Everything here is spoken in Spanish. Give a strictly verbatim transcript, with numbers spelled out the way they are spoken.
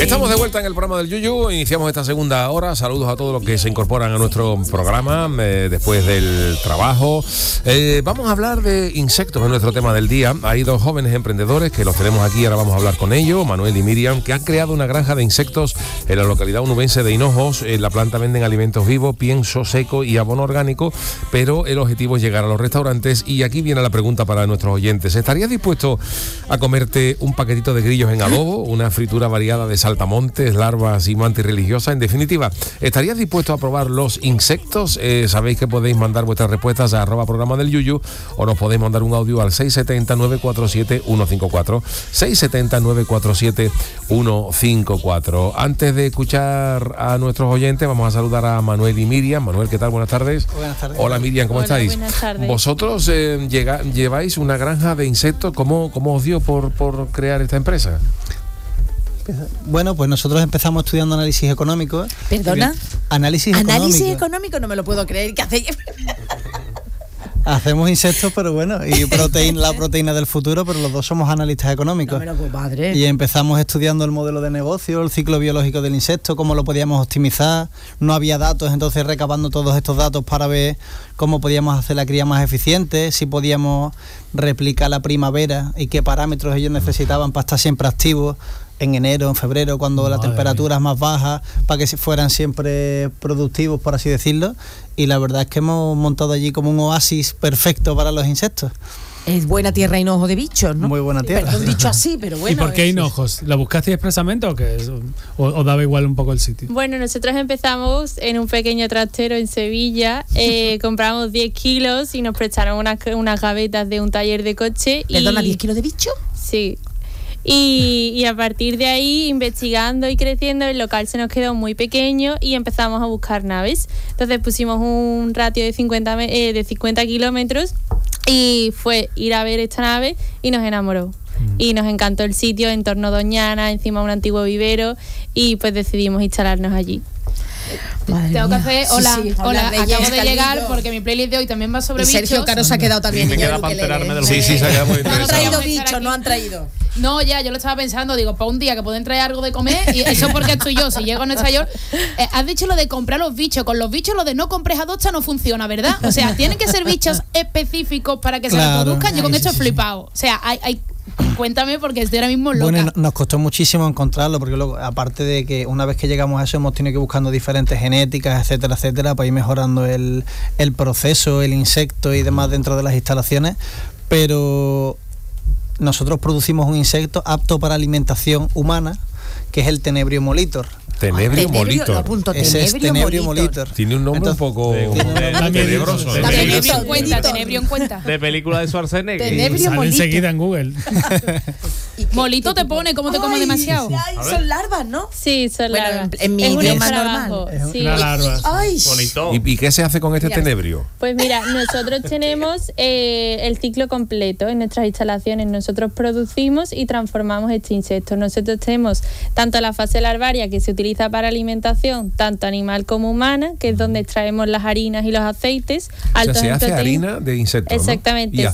Estamos de vuelta en el programa del Yuyu. Iniciamos esta segunda hora. Saludos a todos los que se incorporan a nuestro programa eh, después del trabajo. Eh, vamos a hablar de insectos en nuestro tema del día. Hay dos jóvenes emprendedores que los tenemos aquí, ahora vamos a hablar con ellos, Manuel y Miriam, que han creado una granja de insectos en la localidad onubense de Hinojos. En la planta venden alimentos vivos, pienso seco y abono orgánico, pero el objetivo es llegar a los restaurantes. Y aquí viene la pregunta para nuestros oyentes. ¿Estarías dispuesto a comerte un paquetito de grillos en adobo, una fritura variada de saltamontes, larvas y mantis religiosa? En definitiva, ¿estarías dispuesto a probar los insectos? Eh, sabéis que podéis mandar vuestras respuestas a arroba programa del Yuyu, o nos podéis mandar un audio al seis siete cero, nueve cuatro siete, uno cinco cuatro, seis siete cero, nueve cuatro siete, uno cinco cuatro. Antes de escuchar a nuestros oyentes, vamos a saludar a Manuel y Miriam. Manuel, ¿qué tal? Buenas tardes. Buenas tardes. Hola Miriam, ¿cómo Hola, estáis? Buenas tardes. Vosotros eh, llega, lleváis una granja de insectos. ¿Cómo, cómo os dio por, por crear esta empresa? Bueno, pues nosotros empezamos estudiando análisis económico. ¿Perdona? Análisis, Análisis económico. económico, no me lo puedo creer. ¿Qué hacéis? Hacemos insectos, pero bueno, y proteína, la proteína del futuro, pero los dos somos analistas económicos. No me lo puedo, madre. Y empezamos estudiando el modelo de negocio, el ciclo biológico del insecto, cómo lo podíamos optimizar. No había datos, entonces recabando todos estos datos para ver cómo podíamos hacer la cría más eficiente, si podíamos replicar la primavera y qué parámetros ellos necesitaban para estar siempre activos en enero, en febrero, cuando Madre la temperatura es más baja, para que fueran siempre productivos, por así decirlo. Y la verdad es que hemos montado allí como un oasis perfecto para los insectos. Es buena tierra Hinojo de bichos, ¿no? Muy buena tierra. Perdón, dicho así, pero bueno. ¿Y por qué es... Hinojos? ¿La buscaste expresamente o qué? ¿O, o daba igual un poco el sitio? Bueno, nosotros empezamos en un pequeño trastero en Sevilla, eh, compramos diez kilos y nos prestaron unas, unas gavetas de un taller de coche. Y, ¿Perdona, diez kilos de bicho? Sí. Y, y a partir de ahí, investigando y creciendo, el local se nos quedó muy pequeño y empezamos a buscar naves. Entonces pusimos un ratio de cincuenta, eh, de cincuenta kilómetros y fue ir a ver esta nave y nos enamoró. Mm. Y nos encantó el sitio, entorno Doñana, encima un antiguo vivero, y pues decidimos instalarnos allí. Madre Tengo que mía. hacer, hola, Sí, sí. hola, Hola, acabo Reyes, de llegar Calvillo. porque mi playlist de hoy también va sobre Y Sergio bichos. Caro se ha quedado también. Me niño, queda el para ukelele. enterarme de lo Sí, sí, se ha quedado muy No han interesante. traído Vamos a estar bichos, aquí. no han traído. No, ya, yo lo estaba pensando, digo, para un día que pueden traer algo de comer, y eso porque estoy yo, si llego a Nueva York. Eh, has dicho lo de comprar los bichos, con los bichos lo de no compres adopta no funciona, ¿verdad? O sea, tienen que ser bichos específicos para que se Claro. reproduzcan. Yo con Sí, esto sí, he sí. flipado. O sea, hay, hay, cuéntame porque estoy ahora mismo loca. Bueno, nos costó muchísimo encontrarlo, porque luego, aparte de que una vez que llegamos a eso, hemos tenido que ir buscando diferentes genéticas, etcétera, etcétera, para ir mejorando el, el proceso, el insecto y demás dentro de las instalaciones. Pero nosotros producimos un insecto apto para alimentación humana, que es el Tenebrio molitor. Tenebrio Tenebrio, lo molitor. apunto, Ese es Tenebrio Tenebrio molitor. molitor. Tiene un nombre Entonces, un poco de- de- tenebroso. de- ¿eh? de- Tenebrio en Tenebrio. cuenta, tenebrio en cuenta. De película de Schwarzenegger. Tenebrio. Sale molito. enseguida en Google. ¿Y qué- Molito qué te tipo? pone, como te come Ay, demasiado. ay, son larvas, ¿no? Sí, son Bueno, larvas. en- en mi es un idioma escarabajo, normal. Es sí. Una larva. Ay, Bonito. ¿Y, ¿Y qué se hace con este Mira. tenebrio? Pues mira, nosotros tenemos eh, el ciclo completo en nuestras instalaciones. Nosotros producimos y transformamos este insecto. Nosotros tenemos tanto la fase larvaria, que se utiliza para alimentación, tanto animal como humana, que es donde extraemos las harinas y los aceites. O sea, altos se en hace proteína. harina de insectos, ¿no? Exactamente. Y